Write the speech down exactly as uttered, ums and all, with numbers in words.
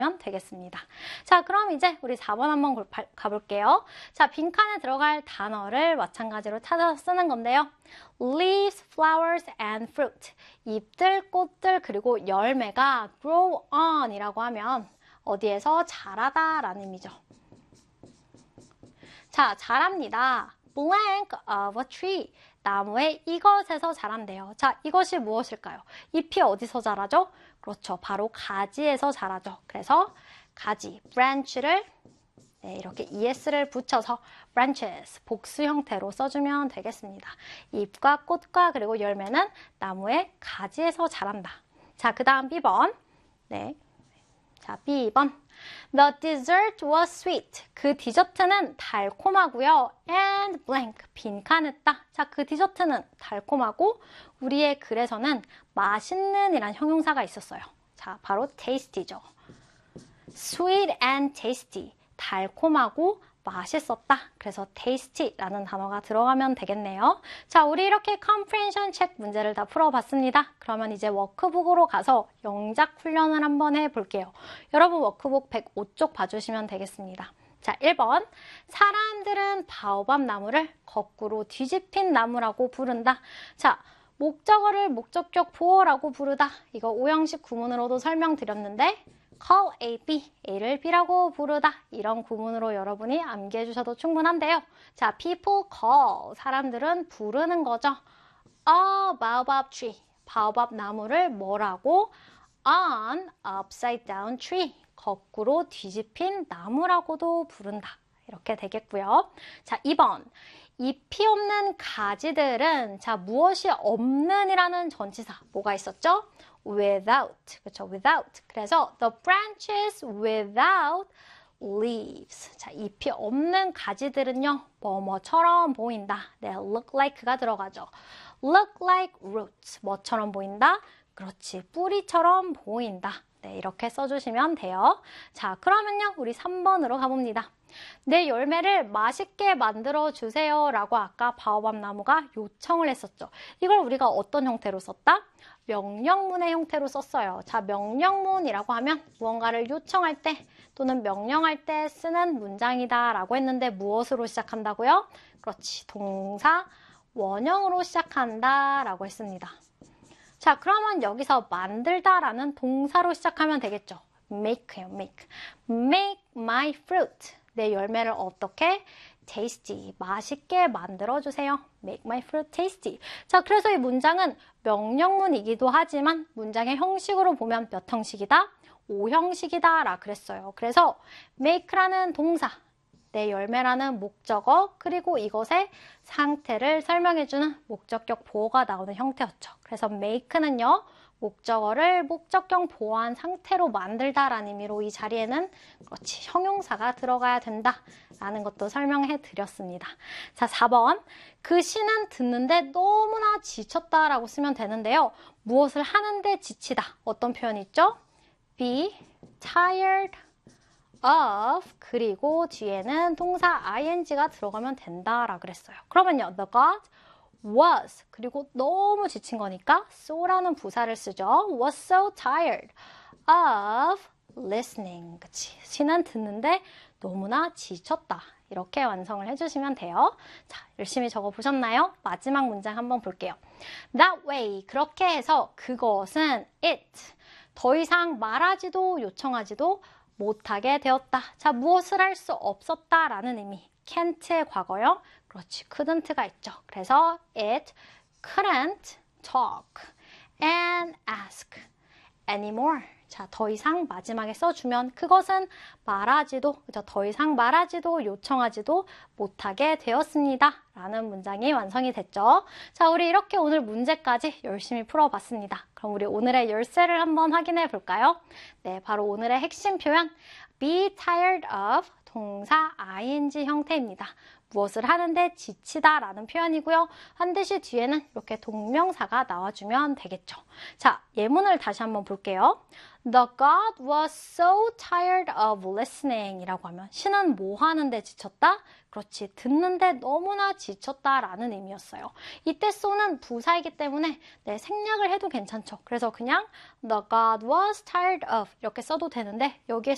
되겠습니다. 자, 그럼 이제 우리 사 번 한번 가볼게요. 자, 빈칸에 들어갈 단어를 마찬가지로 찾아서 쓰는 건데요. Leaves, flowers, and fruit. 잎들, 꽃들, 그리고 열매가 grow on 이라고 하면 어디에서 자라다 라는 의미죠. 자, 자랍니다. Blank of a tree. 나무의 이것에서 자란대요. 자, 이것이 무엇일까요? 잎이 어디서 자라죠? 그렇죠. 바로 가지에서 자라죠. 그래서 가지, branch를 네, 이렇게 es를 붙여서 branches, 복수 형태로 써주면 되겠습니다. 잎과 꽃과 그리고 열매는 나무의 가지에서 자란다. 자, 그 다음 비 번. 네. 자, 비 번. The dessert was sweet. 그 디저트는 달콤하고요. And blank. 빈칸했다. 자, 그 디저트는 달콤하고 우리의 글에서는 맛있는 이란 형용사가 있었어요. 자, 바로 tasty죠. Sweet and tasty. 달콤하고 맛있었다. 그래서 tasty라는 단어가 들어가면 되겠네요. 자, 우리 이렇게 comprehension check 문제를 다 풀어봤습니다. 그러면 이제 워크북으로 가서 영작 훈련을 한번 해볼게요. 여러분 워크북 백오 쪽 봐주시면 되겠습니다. 자, 일 번. 사람들은 바오밥 나무를 거꾸로 뒤집힌 나무라고 부른다. 자, 목적어를 목적격 보어라고 부르다. 이거 오형식 구문으로도 설명드렸는데 call A, B, A를 B라고 부르다. 이런 구문으로 여러분이 암기해 주셔도 충분한데요. 자, people call, 사람들은 부르는 거죠. A baobab tree, 바오밥 나무를 뭐라고? An upside down tree, 거꾸로 뒤집힌 나무라고도 부른다. 이렇게 되겠고요. 자, 이 번. 잎이 없는 가지들은 자, 무엇이 없는 이라는 전치사 뭐가 있었죠? without, 그렇죠? without. 그래서 the branches without leaves. 자, 잎이 없는 가지들은요, 뭐뭐처럼 보인다. 네, look like가 들어가죠. look like roots. 뭐처럼 보인다? 그렇지, 뿌리처럼 보인다. 네, 이렇게 써주시면 돼요. 자, 그러면요, 우리 삼 번으로 가봅니다. 내 열매를 맛있게 만들어 주세요 라고 아까 바오밥 나무가 요청을 했었죠. 이걸 우리가 어떤 형태로 썼다? 명령문의 형태로 썼어요. 자, 명령문이라고 하면 무언가를 요청할 때 또는 명령할 때 쓰는 문장이다 라고 했는데 무엇으로 시작한다고요? 그렇지, 동사 원형으로 시작한다 라고 했습니다. 자, 그러면 여기서 만들다 라는 동사로 시작하면 되겠죠. make예요, make. make my fruit. 내 열매를 어떻게? tasty, 맛있게 만들어주세요. make my fruit tasty. 자, 그래서 이 문장은 명령문이기도 하지만 문장의 형식으로 보면 몇 형식이다? 오 형식이다 라 그랬어요. 그래서 make라는 동사, 내 열매라는 목적어, 그리고 이것의 상태를 설명해주는 목적격 보어가 나오는 형태였죠. 그래서 make는요, 목적어를 목적형 보호한 상태로 만들다라는 의미로 이 자리에는 그렇지, 형용사가 들어가야 된다라는 것도 설명해 드렸습니다. 자, 사 번. 그 시는 듣는데 너무나 지쳤다라고 쓰면 되는데요. 무엇을 하는데 지치다. 어떤 표현이 있죠? be tired of, 그리고 뒤에는 동사 ing가 들어가면 된다라 그랬어요. 그러면요, the God was, 그리고 너무 지친 거니까 so라는 부사를 쓰죠. was so tired of listening. 그치? 시는 듣는데 너무나 지쳤다. 이렇게 완성을 해주시면 돼요. 자, 열심히 적어보셨나요? 마지막 문장 한번 볼게요. That way, 그렇게 해서 그것은 it, 더 이상 말하지도 요청하지도 못하게 되었다. 자, 무엇을 할 수 없었다라는 의미. can't의 과거요. 그렇지, couldn't가 있죠. 그래서 it couldn't talk and ask anymore. 자, 더 이상 마지막에 써주면 그것은 말하지도, 그죠? 더 이상 말하지도 요청하지도 못하게 되었습니다. 라는 문장이 완성이 됐죠. 자, 우리 이렇게 오늘 문제까지 열심히 풀어봤습니다. 그럼 우리 오늘의 열쇠를 한번 확인해 볼까요? 네, 바로 오늘의 핵심 표현 be tired of 동사 ing 형태입니다. 무엇을 하는데 지치다 라는 표현이고요. 반드시 뒤에는 이렇게 동명사가 나와주면 되겠죠. 자, 예문을 다시 한번 볼게요. The God was so tired of listening 이라고 하면 신은 뭐 하는데 지쳤다? 그렇지, 듣는데 너무나 지쳤다 라는 의미였어요. 이때 so는 부사이기 때문에 네, 생략을 해도 괜찮죠. 그래서 그냥 The God was tired of 이렇게 써도 되는데 여기에